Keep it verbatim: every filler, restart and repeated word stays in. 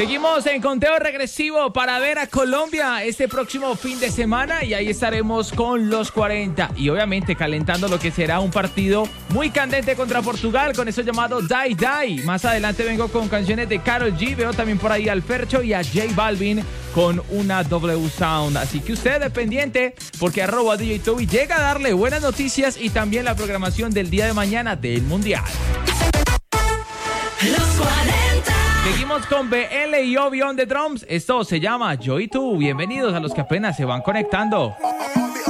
Seguimos en conteo regresivo para ver a Colombia este próximo fin de semana y ahí estaremos con los cuarenta y obviamente calentando lo que será un partido muy candente contra Portugal con eso llamado Die Die. Más adelante vengo con canciones de Karol G, veo también por ahí al Fercho y a J Balvin con una W Sound. Así que usted dependiente porque arroba D J Toby llega a darle buenas noticias y también la programación del día de mañana del Mundial. Los cuarenta. Seguimos con B L y Obi on the drums. Esto se llama Yo y Tú. Bienvenidos a los que apenas se van conectando.